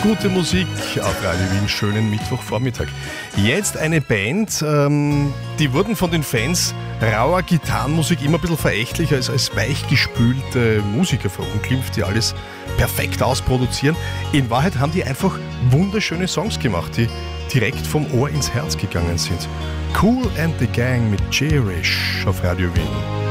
Gute Musik auf Radio Wien, schönen Mittwochvormittag. Jetzt eine Band, die wurden von den Fans rauer Gitarrenmusik immer ein bisschen verächtlich als weichgespülte Musiker verunglimpft, die alles perfekt ausproduzieren. In Wahrheit haben die einfach wunderschöne Songs gemacht, die direkt vom Ohr ins Herz gegangen sind. Kool and the Gang mit Cherish auf Radio Wien.